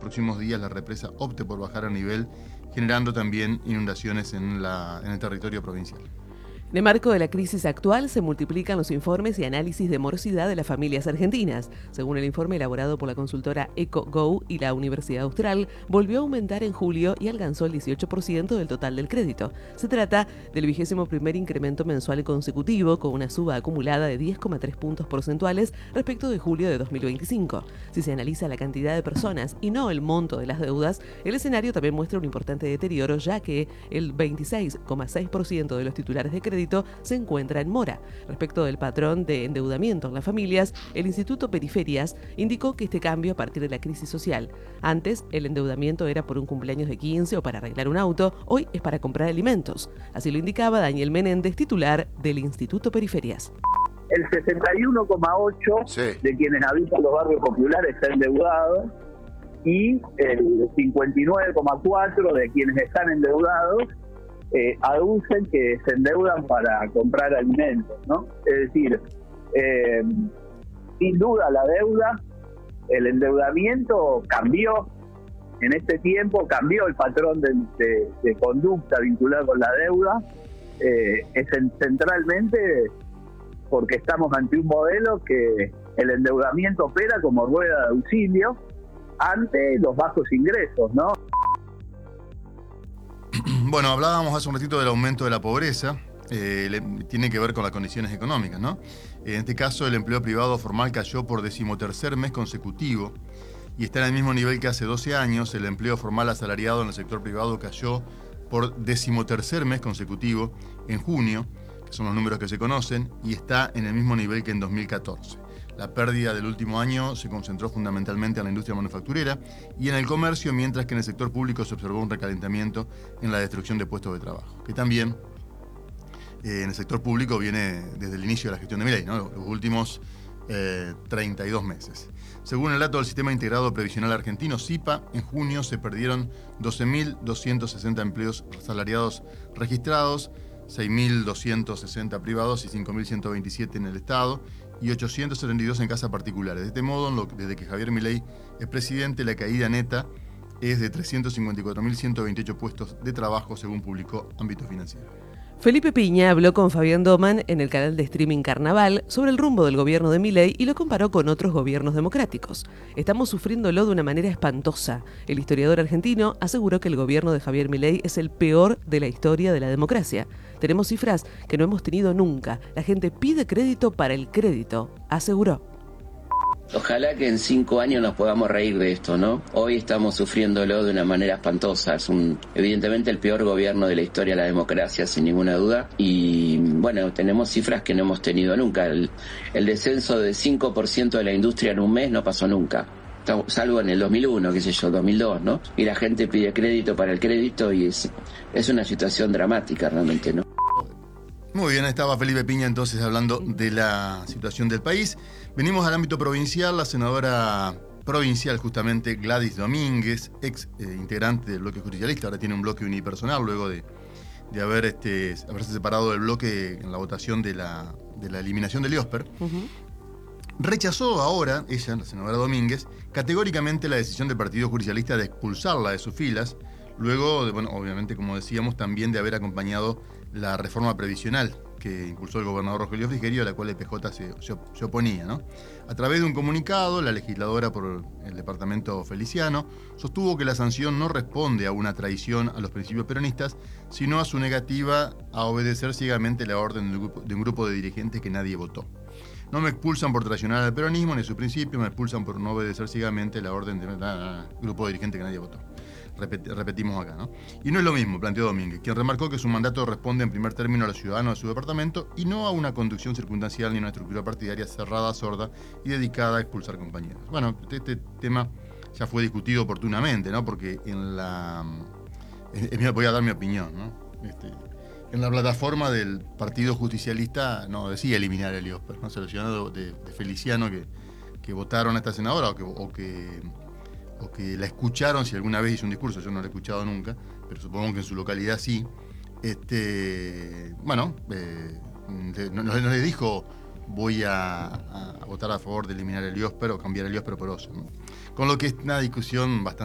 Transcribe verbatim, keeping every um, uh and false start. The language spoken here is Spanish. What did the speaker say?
próximos días la represa opte por bajar a nivel, generando también inundaciones en, la, en el territorio provincial. En el marco de la crisis actual, se multiplican los informes y análisis de morosidad de las familias argentinas. Según el informe elaborado por la consultora EcoGo y la Universidad Austral, volvió a aumentar en julio y alcanzó el dieciocho por ciento del total del crédito. Se trata del vigésimo primer incremento mensual consecutivo, con una suba acumulada de diez coma tres puntos porcentuales respecto de julio de dos mil veinticinco. Si se analiza la cantidad de personas y no el monto de las deudas, el escenario también muestra un importante deterioro, ya que el veintiséis coma seis por ciento de los titulares de crédito se encuentra en mora. Respecto del patrón de endeudamiento en las familias, el Instituto Periferias indicó que este cambio a partir de la crisis social. Antes, el endeudamiento era por un cumpleaños de quince o para arreglar un auto, hoy es para comprar alimentos. Así lo indicaba Daniel Menéndez, titular del Instituto Periferias. El sesenta y uno coma ocho por ciento sí. de quienes habitan los barrios populares está endeudado y el cincuenta y nueve coma cuatro por ciento de quienes están endeudados Eh, aducen que se endeudan para comprar alimentos, ¿no? Es decir, eh, sin duda la deuda, el endeudamiento cambió en este tiempo, cambió el patrón de, de, de conducta vinculada con la deuda, eh, es centralmente porque estamos ante un modelo que el endeudamiento opera como rueda de auxilio ante los bajos ingresos, ¿no? Bueno, hablábamos hace un ratito del aumento de la pobreza, eh, le, tiene que ver con las condiciones económicas, ¿no? En este caso, el empleo privado formal cayó por decimotercer mes consecutivo y está en el mismo nivel que hace doce años. El empleo formal asalariado en el sector privado cayó por decimotercer mes consecutivo en junio, que son los números que se conocen, y está en el mismo nivel que en dos mil catorce. La pérdida del último año se concentró fundamentalmente en la industria manufacturera y en el comercio, mientras que en el sector público se observó un recalentamiento en la destrucción de puestos de trabajo, que también eh, en el sector público viene desde el inicio de la gestión de Milei, ¿no? Los últimos eh, treinta y dos meses. Según el dato del Sistema Integrado Previsional Argentino, SIPA, en junio se perdieron doce mil doscientos sesenta empleos asalariados registrados, seis mil doscientos sesenta privados y cinco mil ciento veintisiete en el Estado, y ochocientos setenta y dos en casas particulares. De este modo, lo, desde que Javier Milei es presidente, la caída neta es de trescientos cincuenta y cuatro mil ciento veintiocho puestos de trabajo, según publicó Ámbito Financiero. Felipe Piña habló con Fabián Doman en el canal de streaming Carnaval sobre el rumbo del gobierno de Milei y lo comparó con otros gobiernos democráticos. Estamos sufriéndolo de una manera espantosa. El historiador argentino aseguró que el gobierno de Javier Milei es el peor de la historia de la democracia. Tenemos cifras que no hemos tenido nunca. La gente pide crédito para el crédito, aseguró. Ojalá que en cinco años nos podamos reír de esto, ¿no? Hoy estamos sufriéndolo de una manera espantosa. Es un, evidentemente el peor gobierno de la historia de la democracia, sin ninguna duda. Y bueno, tenemos cifras que no hemos tenido nunca. El, el descenso de cinco por ciento de la industria en un mes no pasó nunca. Salvo en el dos mil uno, qué sé yo, dos mil dos, ¿no? Y la gente pide crédito para el crédito y es, es una situación dramática realmente, ¿no? Muy bien, estaba Felipe Piña entonces hablando de la situación del país. Venimos al ámbito provincial. La senadora provincial, justamente Gladys Domínguez, ex eh, integrante del bloque justicialista, ahora tiene un bloque unipersonal luego de, de haber este, haberse separado del bloque en la votación de la, de la eliminación del IOSPER. Uh-huh. Rechazó ahora, ella, la senadora Domínguez, categóricamente la decisión del Partido Justicialista de expulsarla de sus filas, luego, de, bueno, obviamente, como decíamos, también de haber acompañado la reforma previsional que impulsó el gobernador Rogelio Frigerio, a la cual el P J se, se, se oponía, ¿no? A través de un comunicado, la legisladora por el departamento Feliciano sostuvo que la sanción no responde a una traición a los principios peronistas, sino a su negativa a obedecer ciegamente la orden de un grupo de, un grupo de dirigentes que nadie votó. No me expulsan por traicionar al peronismo ni su principio, me expulsan por no obedecer ciegamente la orden de un grupo de dirigentes que nadie votó. Repet, repetimos acá, ¿no? Y no es lo mismo, planteó Domínguez, quien remarcó que su mandato responde en primer término a los ciudadanos de su departamento y no a una conducción circunstancial ni a una estructura partidaria cerrada, sorda y dedicada a expulsar compañeros. Bueno, este tema ya fue discutido oportunamente, ¿no? Porque en la... Eh, voy a dar mi opinión, ¿no? Este, en la plataforma del Partido Justicialista no decía eliminar el IOSPER, ¿no? Seleccionado de, de Feliciano que, que votaron a esta senadora o que... O que o que la escucharon, si alguna vez hizo un discurso, yo no la he escuchado nunca, pero supongo que en su localidad sí. Este, bueno, eh, no, no, no le dijo voy a, a votar a favor de eliminar el IOSPER o cambiar el IOSPER por OSO, ¿no? Con lo que es una discusión bastante